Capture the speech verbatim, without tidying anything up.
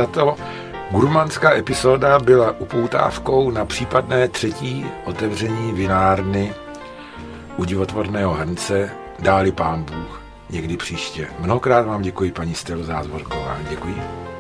tato gurmanská epizoda byla upoutávkou na případné třetí otevření vinárny u Divotvorného hrnce, dáli pán Bůh, někdy příště. Mnohokrát vám děkuji, paní Stelo Zázvorková. Děkuji.